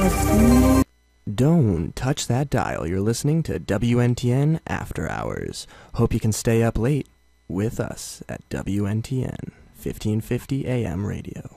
Don't touch that dial. You're listening to WNTN After Hours. Hope you can stay up late with us at WNTN 1550 AM radio.